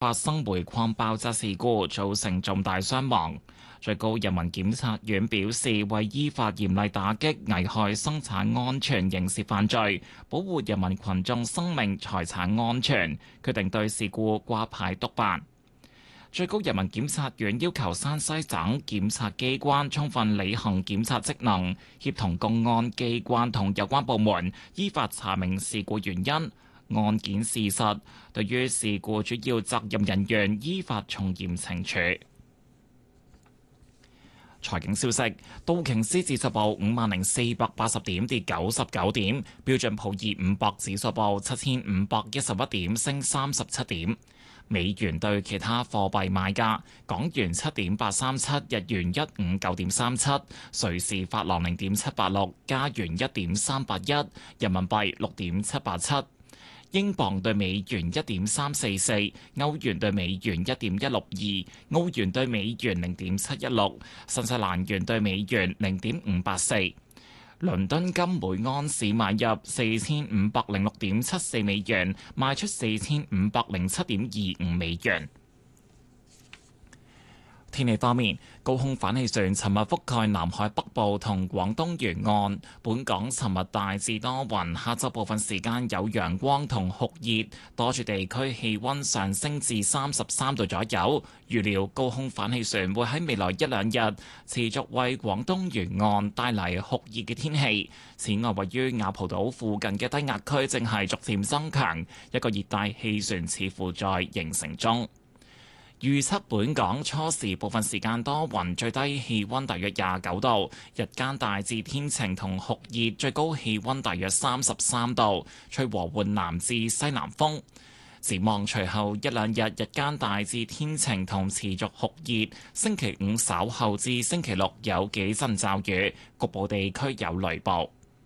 發生煤礦爆炸事故，造成重大傷亡。最高人民檢察院表示，為依法嚴厲打擊危害生產安全刑事犯罪，保護人民群眾生命財產安全，決定對事故掛牌督辦。最高人民檢察院要求山西省檢察機關充分履行檢察職能，協同公安機關同有關部門依法查明事故原因、案件事實，對於事故主要責任人員依法從嚴懲處。財經消息：道瓊斯指數報50,480點，跌99點；標準普爾500指數報7,511點，升37點。美元對其他貨幣買價：港元7.837，日元159.37，瑞士法郎0.786，加元1.381，人民幣6.787。英鎊對美元1.344，歐元對美元1.162，澳元對美元0.716，新西蘭元對美元0.584。倫敦金每安士買入4506.74美元，賣出4507.25美元。天氣方面，高空反氣旋尋日覆蓋南海北部同廣東沿岸。本港尋日大致多雲，下晝部分時間有陽光同酷熱，多處地區氣溫上升至33度左右。預料高空反氣旋會喺未來一兩日持續為廣東沿岸帶嚟酷熱嘅天氣。此外，位於雅蒲島附近嘅低壓區正係逐漸增強，一個熱帶氣旋似乎在形成中。預測本港初時部分時間多雲，最低氣溫大約29度，日間大致天晴同酷熱，最高氣溫大約33度，吹和緩南至西南風。展望隨後一兩日，日間大致天晴同持續酷熱，星期五稍後至星期六有幾陣驟雨，局部地區有雷暴。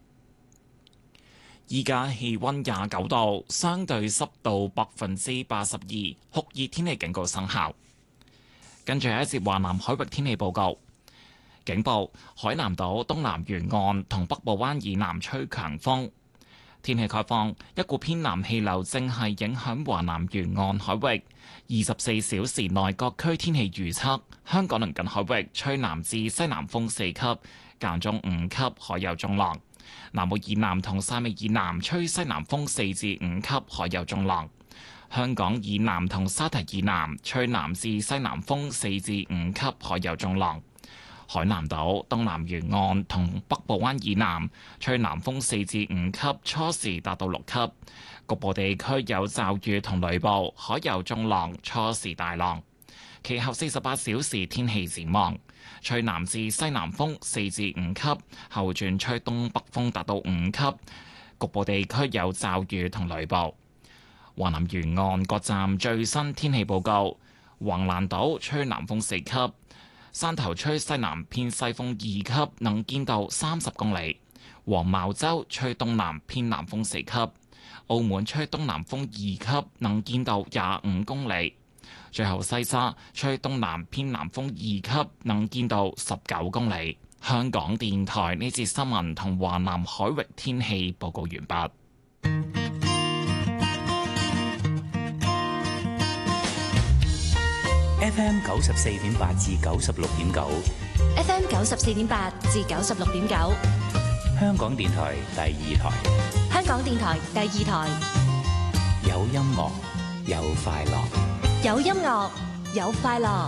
依家氣溫29度，相對濕度82%，酷熱天氣警告生效。跟住係一節華南海域天氣報告，警報：海南島東南沿岸同北部灣以南吹強風。天氣概況：一股偏南氣流正係影響華南沿岸海域。24小時內各區天氣預測：香港鄰近海域吹南至西南風4級，間中5級，海有中浪。南澳以南同汕尾以南吹西南風4至5級，海有中浪。香港以南同沙堤以南吹南至西南風4至5級，海有中浪。海南島東南沿岸同北部灣以南吹南風4至5級，初時達到6級，局部地區有驟雨同雷暴，海有中浪，初時大浪。其後48小時天氣展望。吹南至西南風4至5級，後轉吹東北風達到5級，局部地區有驟雨同雷暴。華南沿岸各站最新天氣報告：橫瀾島吹南風4級，汕頭吹西南偏西風2級，能見度30公里；黃茅洲吹東南偏南風4級，澳門吹東南風2級，能見度25公里。最後西沙吹東南偏南風2級，能見度19公里。香港電台呢節新聞同華南海域天氣報告完畢。 FM 94.8至96.9 ，FM 94.8至96.9， 香港電台第二台。 香港電台第二台， 有音樂，有快樂。 有音樂，有快樂。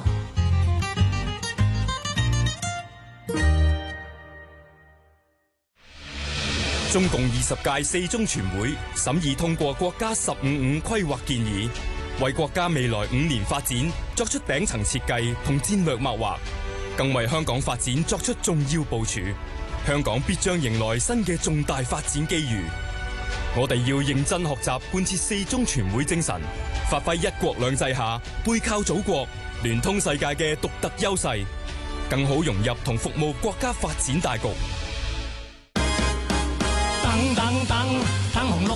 中共20屆四中全會審議通過國家15五規劃建議，為國家未來5年發展作出頂層設計同戰略擘劃，更為香港發展作出重要部署。香港必將迎來新嘅重大發展機遇。我哋要認真學習貫徹四中全會精神，發揮一國兩制下背靠祖國、聯通世界嘅獨特優勢，更好融入同服務國家發展大局。 等紅綠